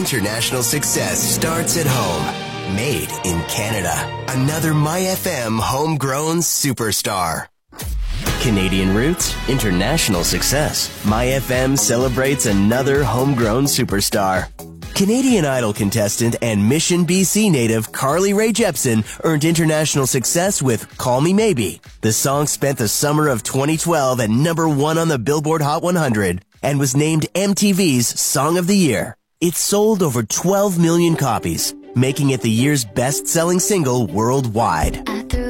international success starts at home. Made in Canada. Another MyFM homegrown superstar. Canadian roots, international success. MyFM celebrates another homegrown superstar. Canadian Idol contestant and Mission BC native Carly Rae Jepsen earned international success with Call Me Maybe. The song spent the summer of 2012 at number 1 on the Billboard Hot 100 and was named MTV's Song of the Year. It sold over 12 million copies, making it the year's best-selling single worldwide.